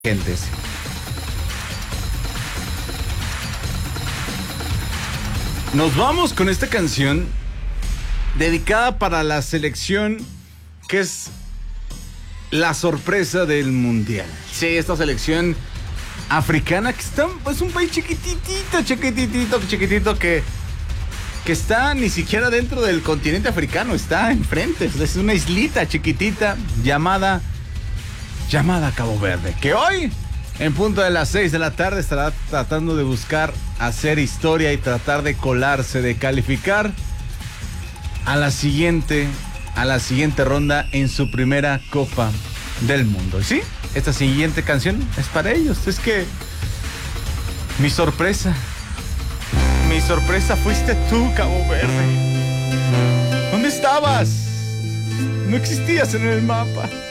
Gentes. Nos vamos con esta canción dedicada para la selección que es la sorpresa del mundial. Sí, esta selección africana que está, es un país chiquitito que está ni siquiera dentro del continente africano, está enfrente, es una islita chiquitita llamada Cabo Verde, que hoy, en punto de las 6 de la tarde, estará tratando de buscar hacer historia y tratar de colarse, de calificar a la siguiente ronda en su primera Copa del Mundo. Y sí, esta siguiente canción es para ellos. Es que mi sorpresa fuiste tú, Cabo Verde. ¿Dónde estabas? No existías en el mapa.